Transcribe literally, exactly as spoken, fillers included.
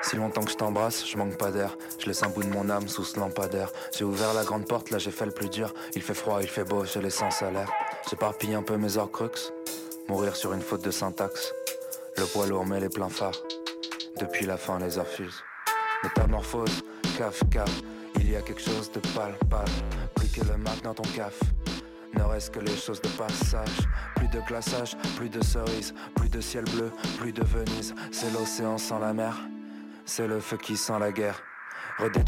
Si longtemps que je t'embrasse, je manque pas d'air. Je laisse un bout de mon âme sous ce lampadaire. J'ai ouvert la grande porte, là j'ai fait le plus dur. Il fait froid, il fait beau, j'ai l'essence à l'air. J'éparpille un peu mes horcruxes. Mourir sur une faute de syntaxe. Le poids lourd met les pleins phares. Depuis la fin les heures fusent. Métamorphose, caf, caf. Il y a quelque chose de palpable. Plus que le Mac dans ton caf. Ne reste que les choses de passage. Plus de glaçage, plus de cerises. Plus de ciel bleu, plus de Venise. C'est l'océan sans la mer. C'est le feu qui sent la guerre. Redé-